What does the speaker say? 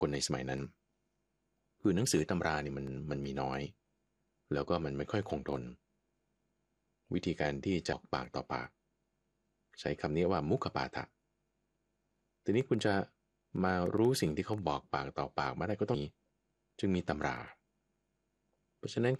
คนในสมัยนั้นคือหนังสือตำรานี่มันมีน้อยแล้วก็มันไม่ค่อยคงทนวิธีการที่จะออกปากต่อปากใช้คำนี้ว่ามุขปาฐะทีนี้คุณจะมารู้สิ่งที่เขาบอกปากต่อปากมาได้ก็ต้องมีจึงมีตำราเพราะฉะนั้น